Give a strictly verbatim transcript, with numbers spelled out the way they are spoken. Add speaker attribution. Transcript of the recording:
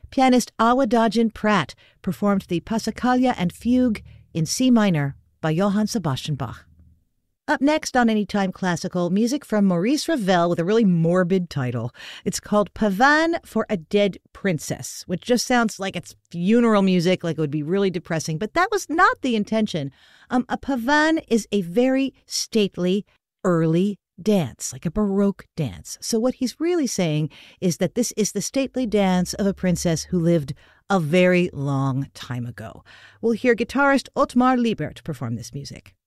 Speaker 1: Pianist Awadagin Pratt performed the Passacaglia and Fugue in C minor by Johann Sebastian Bach. Up next on Anytime Classical, music from Maurice Ravel with a really morbid title. It's called Pavane for a Dead Princess, which just sounds like it's funeral music, like it would be really depressing, but that was not the intention. Um, a pavane is a very stately, early dance, like a Baroque dance. So what he's really saying is that this is the stately dance of a princess who lived a very long time ago. We'll hear guitarist Ottmar Liebert perform this music.